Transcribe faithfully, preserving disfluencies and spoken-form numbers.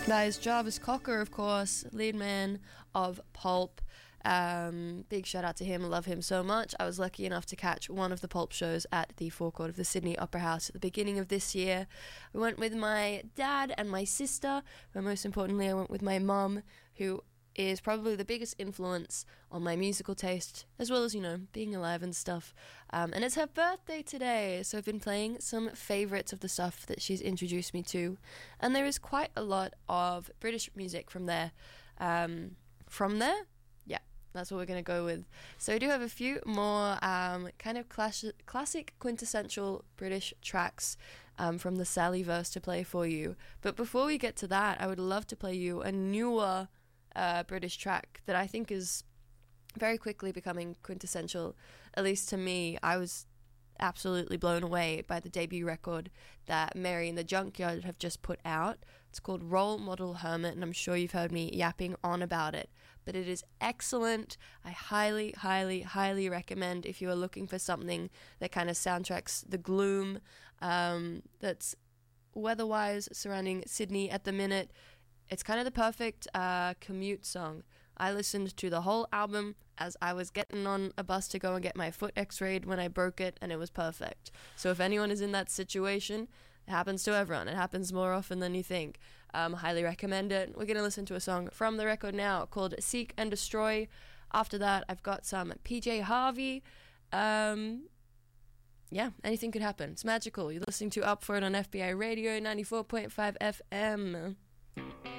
That is Jarvis Cocker, of course, lead man of Pulp. Um, big shout out to him, love him so much. I was lucky enough to catch one of the Pulp shows at the forecourt of the Sydney Opera House at the beginning of this year. We went with my dad and my sister, but most importantly I went with my mum, who is probably the biggest influence on my musical taste, as well as, you know, being alive and stuff. Um, and it's her birthday today, so I've been playing some favourites of the stuff that she's introduced me to. And there is quite a lot of British music from there. Um, from there? Yeah, that's what we're going to go with. So I do have a few more um, kind of class- classic, quintessential British tracks um, from the Sallyverse to play for you. But before we get to that, I would love to play you a newer Uh, British track that I think is very quickly becoming quintessential, at least to me. I was absolutely blown away by the debut record that Mary and the Junkyard have just put out. It's called Role Model Hermit, and I'm sure you've heard me yapping on about it, but it is excellent. I highly, highly, highly recommend if you are looking for something that kind of soundtracks the gloom um, that's weather-wise surrounding Sydney at the minute. It's kind of the perfect uh, commute song. I listened to the whole album as I was getting on a bus to go and get my foot x-rayed when I broke it, and it was perfect. So if anyone is in that situation, it happens to everyone. It happens more often than you think. Um, highly recommend it. We're going to listen to a song from the record now called Seek and Destroy. After that, I've got some P J Harvey. Um... Yeah, anything could happen. It's magical. You're listening to Up For It on F B I Radio ninety-four point five F M.